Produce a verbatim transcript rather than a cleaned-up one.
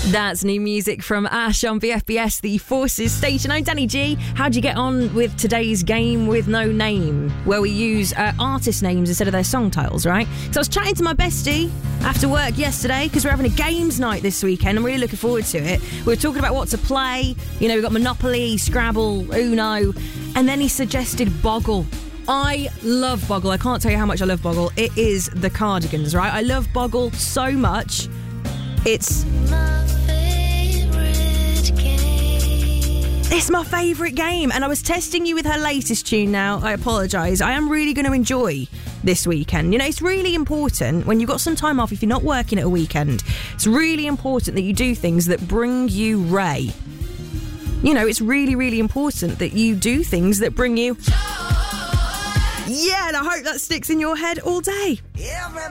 That's new music from Ash on B F B S, the Forces station. I'm Danny G. How'd you get on with today's game with no name, where we use uh, artist names instead of their song titles, right? So I was chatting to my bestie after work yesterday because we're having a games night this weekend. I'm really looking forward to it. We were talking about what to play. You know, we've got Monopoly, Scrabble, Uno, and then he suggested Boggle. I love Boggle. I can't tell you how much I love Boggle. It is the Cardigans, right? I love Boggle so much. It's... It's my favourite game, and I was testing you with her latest tune now. I apologise. I am really going to enjoy this weekend. You know, it's really important when you've got some time off, if you're not working at a weekend, it's really important that you do things that bring you Ray. You know, it's really, really important that you do things that bring you... Yeah, and I hope that sticks in your head all day.